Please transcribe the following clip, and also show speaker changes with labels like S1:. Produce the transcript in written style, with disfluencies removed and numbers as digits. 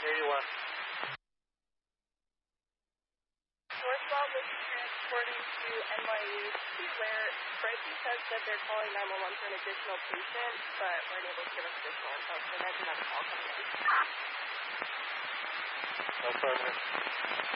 S1: 81.
S2: Northwell was transporting to NYU where Frankie says that they're calling 911 for an additional patient, but weren't able to give us additional info, so imagine that call coming in.
S1: Affirmative.